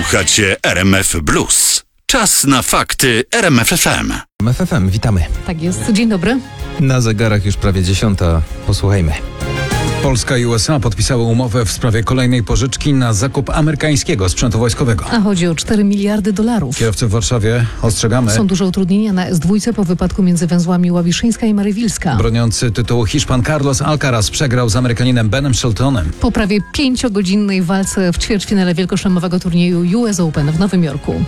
Słuchacie RMF Blues. Czas na fakty RMF FM. RMF FM, witamy. Tak jest. Dzień dobry. Na zegarach już prawie 10. Posłuchajmy. Polska i USA podpisały umowę w sprawie kolejnej pożyczki na zakup amerykańskiego sprzętu wojskowego. A chodzi o 4 miliardy dolarów. Kierowcy w Warszawie ostrzegamy. Są duże utrudnienia na S2 po wypadku między węzłami Łabiszyńska i Marywilska. Broniący tytułu Hiszpan Carlos Alcaraz przegrał z Amerykaninem Benem Sheltonem. Po prawie 5-godzinnej walce w ćwierćfinale wielkoszlemowego turnieju US Open w Nowym Jorku.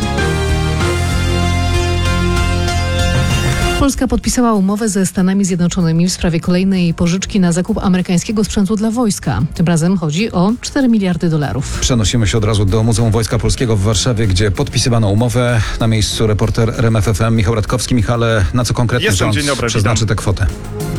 Polska podpisała umowę ze Stanami Zjednoczonymi w sprawie kolejnej pożyczki na zakup amerykańskiego sprzętu dla wojska. Tym razem chodzi o 4 miliardy dolarów. Przenosimy się od razu do Muzeum Wojska Polskiego w Warszawie, gdzie podpisywano umowę. Na miejscu reporter RMF FM Michał Radkowski. Michale, na co konkretnie rząd przeznaczy tę kwotę?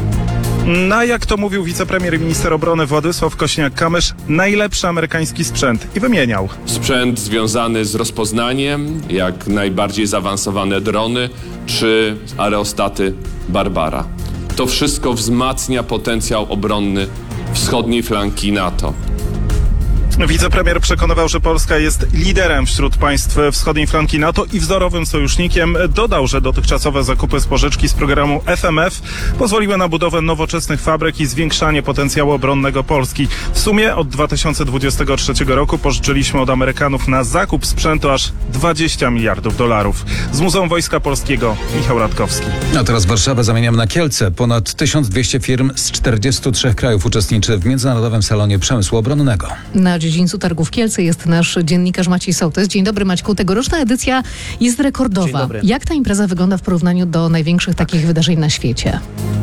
Jak to mówił wicepremier i minister obrony Władysław Kosiniak-Kamysz, najlepszy amerykański sprzęt i wymieniał. Sprzęt związany z rozpoznaniem, jak najbardziej zaawansowane drony czy aerostaty Barbara. To wszystko wzmacnia potencjał obronny wschodniej flanki NATO. Wicepremier przekonywał, że Polska jest liderem wśród państw wschodniej flanki NATO i wzorowym sojusznikiem. Dodał, że dotychczasowe zakupy z pożyczki z programu FMF pozwoliły na budowę nowoczesnych fabryk i zwiększanie potencjału obronnego Polski. W sumie od 2023 roku pożyczyliśmy od Amerykanów na zakup sprzętu aż 20 miliardów dolarów. Z Muzeum Wojska Polskiego Michał Radkowski. A teraz Warszawę zamieniam na Kielce. Ponad 1200 firm z 43 krajów uczestniczy w Międzynarodowym Salonie Przemysłu Obronnego. Na dziedzińcu targów w Kielce jest nasz dziennikarz Maciej Sołtys. Dzień dobry, Maćku. Tegoroczna edycja jest rekordowa. Dzień dobry. Jak ta impreza wygląda w porównaniu do największych takich wydarzeń na świecie?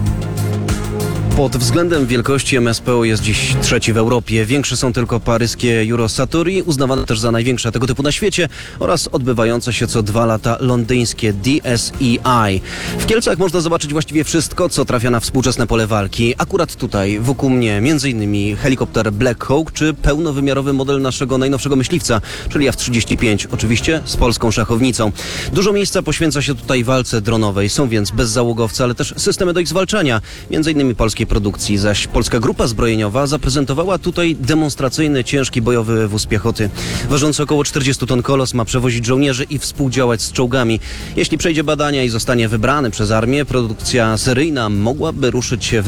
Pod względem wielkości MSPO jest dziś trzeci w Europie. Większe są tylko paryskie Eurosatory, uznawane też za największe tego typu na świecie, oraz odbywające się co 2 lata londyńskie DSEI. W Kielcach można zobaczyć właściwie wszystko, co trafia na współczesne pole walki. Akurat tutaj, wokół mnie, m.in. helikopter Black Hawk, czy pełnowymiarowy model naszego najnowszego myśliwca, czyli F-35, oczywiście z polską szachownicą. Dużo miejsca poświęca się tutaj walce dronowej. Są więc bezzałogowce, ale też systemy do ich zwalczania, m.in. polskie produkcji, zaś Polska Grupa Zbrojeniowa zaprezentowała tutaj demonstracyjny, ciężki bojowy wóz piechoty. Ważący około 40 ton kolos ma przewozić żołnierzy i współdziałać z czołgami. Jeśli przejdzie badania i zostanie wybrany przez armię, produkcja seryjna mogłaby ruszyć się w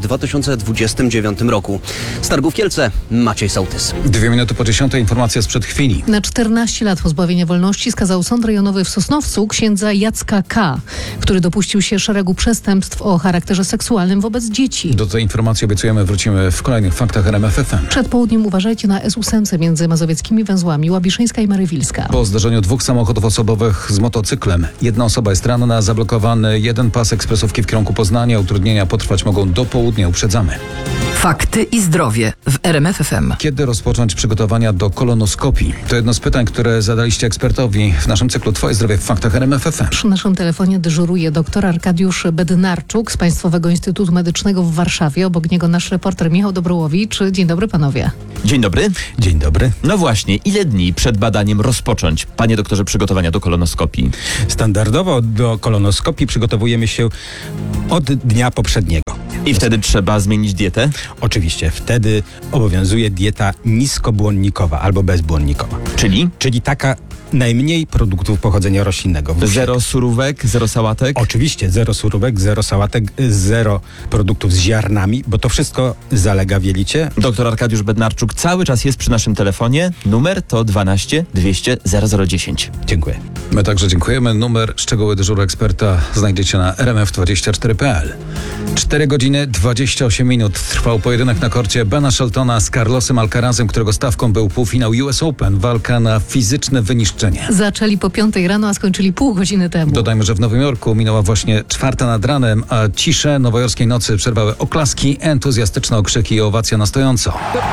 2029 roku. Z targów Kielce, Maciej Sołtys. 2 minuty po 10. Informacja sprzed chwili. Na 14 lat pozbawienia wolności skazał sąd rejonowy w Sosnowcu księdza Jacka K., który dopuścił się szeregu przestępstw o charakterze seksualnym wobec dzieci. Do tej informacji obiecujemy, wrócimy w kolejnych faktach RMF FM. Przed południem uważajcie na S8 między mazowieckimi węzłami Łabiszyńska i Marywilska. Po zdarzeniu 2 samochodów osobowych z motocyklem. 1 osoba jest ranna, zablokowany 1 pas ekspresówki w kierunku Poznania. Utrudnienia potrwać mogą do południa, uprzedzamy. Fakty i zdrowie w RMF FM. Kiedy rozpocząć przygotowania do kolonoskopii? To jedno z pytań, które zadaliście ekspertowi w naszym cyklu Twoje zdrowie w faktach RMF FM. Przy naszym telefonie dyżuruje dr Arkadiusz Bednarczuk z Państwowego Instytutu Medycznego w Warszawie. Obok niego nasz reporter Michał Dobrołowicz. Dzień dobry, panowie. Dzień dobry. Dzień dobry. No właśnie, ile dni przed badaniem rozpocząć, panie doktorze, przygotowania do kolonoskopii? Standardowo do kolonoskopii przygotowujemy się od dnia poprzedniego. I wtedy trzeba zmienić dietę? Oczywiście, wtedy obowiązuje dieta niskobłonnikowa albo bezbłonnikowa. Czyli taka najmniej produktów pochodzenia roślinnego. Zero surówek, zero sałatek? Oczywiście, zero surówek, zero sałatek, zero produktów z ziarnami, bo to wszystko zalega w jelicie. Doktor Arkadiusz Bednarczuk cały czas jest przy naszym telefonie. Numer to 12 200 0010. Dziękuję. My także dziękujemy. Numer szczegóły dyżuru eksperta znajdziecie na rmf24.pl. 4 godziny 28 minut trwał pojedynek na korcie Bena Sheltona z Carlosem Alcarazem, którego stawką był półfinał US Open. Walka na fizyczne wyniszczenie. Zaczęli po 5 rano, a skończyli pół godziny temu. Dodajmy, że w Nowym Jorku minęła właśnie 4 nad ranem, a ciszę nowojorskiej nocy przerwały oklaski, entuzjastyczne okrzyki i owacja na stojąco.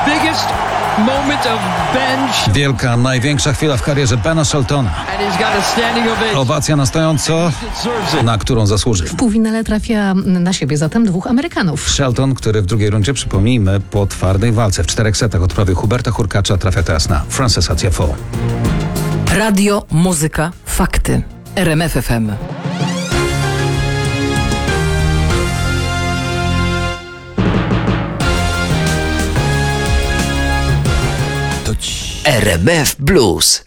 Wielka, największa chwila w karierze Bena Sheltona. Owacja na stojąco, na którą zasłużył. W półfinale trafia na siebie zatem 2 Amerykanów. Shelton, który w drugiej rundzie, przypomnijmy, po twardej walce w 4 setach odprawił Huberta Hurkacza, trafia teraz na Francesa Tiafoe. Radio, muzyka, fakty. RMF FM. RMF Blues.